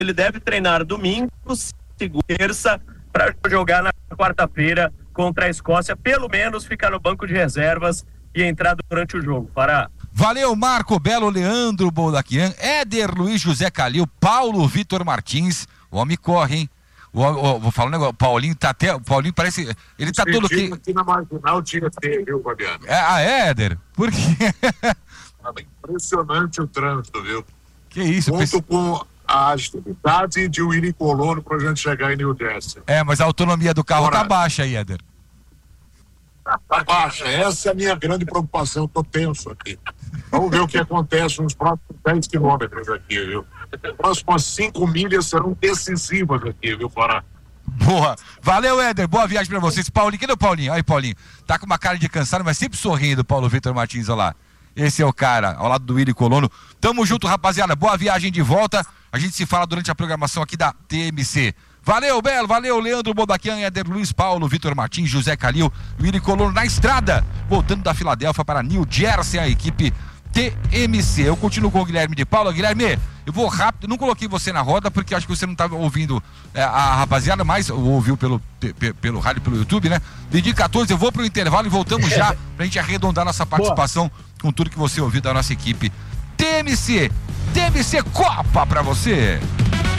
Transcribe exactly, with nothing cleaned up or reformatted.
ele deve treinar domingo, segunda, terça, para jogar na quarta-feira contra a Escócia, pelo menos ficar no banco de reservas e entrar durante o jogo. Para Valeu, Marco Belo, Leandro Boldaquian, Éder Luiz José Calil, Paulo Vitor Martins. O homem corre, hein? O, o, vou falar um negócio, o Paulinho tá até, o Paulinho parece, ele tá todo aqui. aqui na marginal tinha ter, viu, Fabiano? É, ah, é, Éder? Por quê? Impressionante o trânsito, viu? Que isso? Conto pense... com a agilidade de Willy Colón pra gente chegar em New Jersey. É, mas a autonomia do carro Bora. Tá baixa aí, Éder. Tá baixa, essa é a minha grande preocupação, tô tenso aqui. Vamos ver o que acontece nos próximos dez quilômetros aqui, viu? As próximas cinco milhas serão decisivas aqui, viu, Pará? Boa. Valeu, Éder. Boa viagem pra vocês. Paulinho, cadê o Paulinho? Aí, Paulinho. Tá com uma cara de cansado, mas sempre sorrindo, Paulo Vitor Martins, olha lá. Esse é o cara, ao lado do Willy Colono. Tamo junto, rapaziada. Boa viagem de volta. A gente se fala durante a programação aqui da T M C. Valeu, Belo. Valeu, Leandro Boldaquian, Éder Luiz, Paulo Vitor Martins, José Calil, Willy Colono na estrada. Voltando da Filadélfia para New Jersey, a equipe T M C. Eu continuo com o Guilherme de Paula. Guilherme, eu vou rápido, não coloquei você na roda porque acho que você não estava ouvindo é, a rapaziada, mas ouviu pelo, pe, pelo rádio, pelo YouTube, né? Meio-dia quatorze, eu vou pro intervalo e voltamos já pra gente arredondar nossa participação Boa. Com tudo que você ouviu da nossa equipe T M C. T M C Copa pra você.